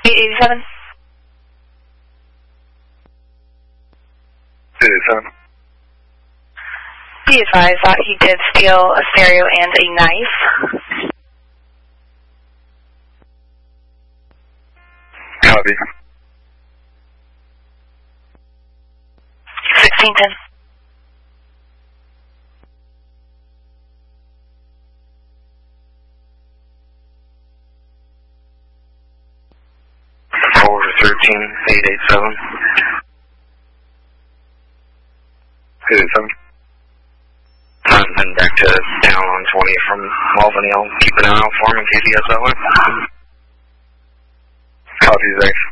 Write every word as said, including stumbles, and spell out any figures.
eight eighty-seven. eight eighty-seven. Be advised that he did steal a stereo and a knife. Copy. sixteen ten. four thirteen eight eighty-seven. eight eighty-seven. I'm heading back to town on twenty from Albany. I'll keep an eye out for him in case he has that one. Copy, thanks.